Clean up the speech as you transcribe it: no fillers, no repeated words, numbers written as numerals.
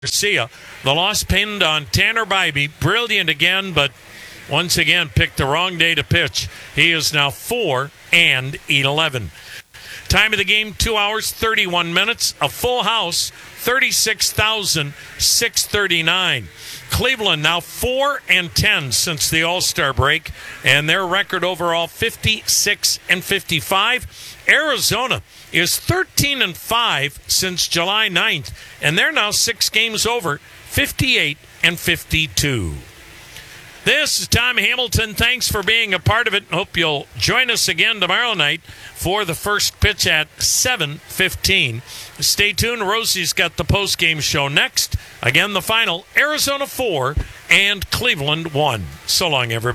Garcia. The loss pinned on Tanner Bybee. Brilliant again, but once again picked the wrong day to pitch. He is now 4-11. Time of the game, 2 hours, 31 minutes. A full house, 36,639. Cleveland now 4-10 since the All-Star break, and their record overall 56-55. Arizona is 13-5 since July 9th, and they're now 6 games over, 58-52. This is Tom Hamilton. Thanks for being a part of it. Hope you'll join us again tomorrow night for the first pitch at 7:15. Stay tuned. Rosie's got the post-game show next. Again, the final, Arizona 4 and Cleveland 1. So long, everybody.